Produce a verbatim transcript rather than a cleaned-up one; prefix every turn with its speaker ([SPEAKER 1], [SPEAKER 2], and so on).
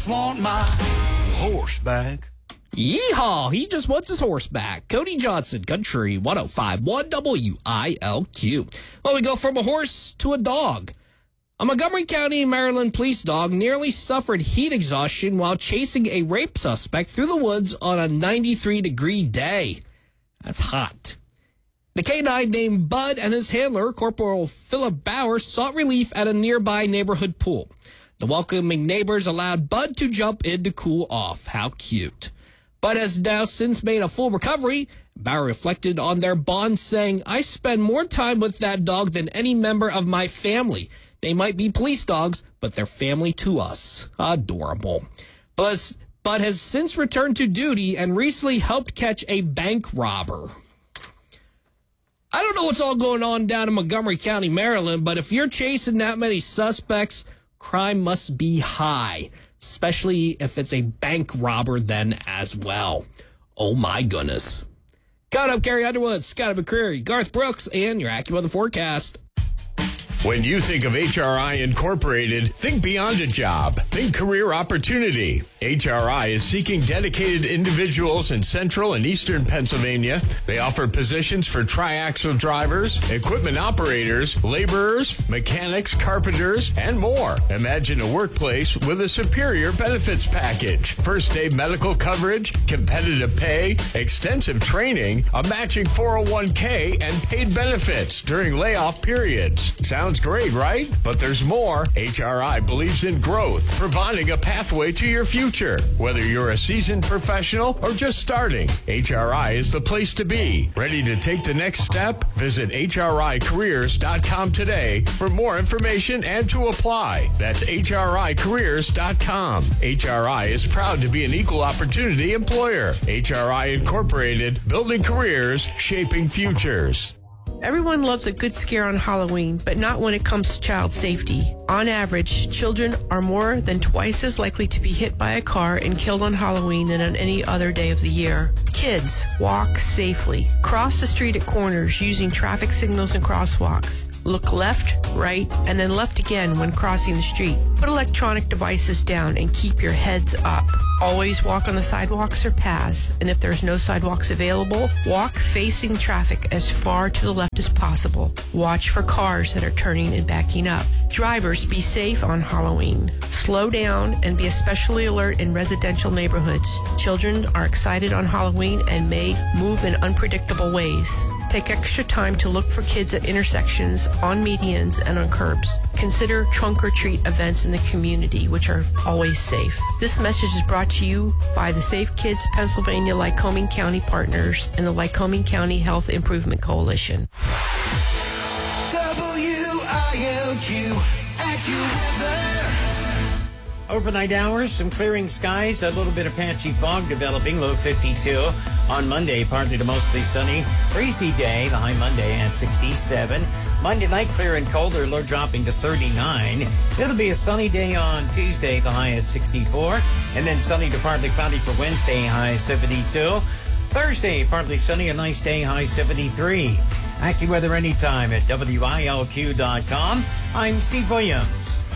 [SPEAKER 1] want my horse back.
[SPEAKER 2] Yeehaw, he just wants his horse back. Cody Johnson, Country one oh five point one W I L Q. Well, we go from a horse to a dog. A Montgomery County, Maryland police dog nearly suffered heat exhaustion while chasing a rape suspect through the woods on a ninety-three degree day. That's hot. The canine named Bud and his handler, Corporal Philip Bauer, sought relief at a nearby neighborhood pool. The welcoming neighbors allowed Bud to jump in to cool off. How cute. Bud has now since made a full recovery. Bauer reflected on their bond, saying, "I spend more time with that dog than any member of my family. They might be police dogs, but they're family to us." Adorable. Buzz, Bud has since returned to duty and recently helped catch a bank robber. I don't know what's all going on down in Montgomery County, Maryland, but if you're chasing that many suspects, crime must be high, especially if it's a bank robber then as well. Oh, my goodness. Coming up, Carrie Underwood, Scott McCreary, Garth Brooks, and your AccuWeather forecast.
[SPEAKER 3] When you think of H R I Incorporated, think beyond a job. Think career opportunity. H R I is seeking dedicated individuals in central and eastern Pennsylvania. They offer positions for triaxle drivers, equipment operators, laborers, mechanics, carpenters, and more. Imagine a workplace with a superior benefits package. First day medical coverage, competitive pay, extensive training, a matching four oh one k, and paid benefits during layoff periods. Sounds great, right? But there's more. H R I believes in growth, providing a pathway to your future. Whether you're a seasoned professional or just starting, H R I is the place to be. Ready to take the next step? Visit H R I careers dot com today for more information and to apply. That's H R I careers dot com. H R I is proud to be an equal opportunity employer. H R I Incorporated, building careers, shaping futures.
[SPEAKER 4] Everyone loves a good scare on Halloween, but not when it comes to child safety. On average, children are more than twice as likely to be hit by a car and killed on Halloween than on any other day of the year. Kids, walk safely. Cross the street at corners using traffic signals and crosswalks. Look left, right, and then left again when crossing the street. Put electronic devices down and keep your heads up. Always walk on the sidewalks or paths, and if there's no sidewalks available, walk facing traffic as far to the left as possible. Watch for cars that are turning and backing up. Drivers, be safe on Halloween. Slow down and be especially alert in residential neighborhoods. Children are excited on Halloween and may move in unpredictable ways. Take extra time to look for kids at intersections, on medians, and on curbs. Consider trunk or treat events in the community, which are always safe. This message is brought to you by the Safe Kids Pennsylvania Lycoming County Partners and the Lycoming County Health Improvement Coalition.
[SPEAKER 1] W I L Q, AccuWeather.
[SPEAKER 5] Overnight hours, some clearing skies, a little bit of patchy fog developing, low fifty-two. On Monday, partly to mostly sunny. Breezy day, the high Monday at sixty-seven. Monday night, clear and colder, low dropping to thirty-nine. It'll be a sunny day on Tuesday, the high at sixty-four. And then sunny to partly cloudy for Wednesday, high seventy-two. Thursday, partly sunny, a nice day, high seventy-three. AccuWeather anytime at W I L Q dot com. I'm Steve Williams.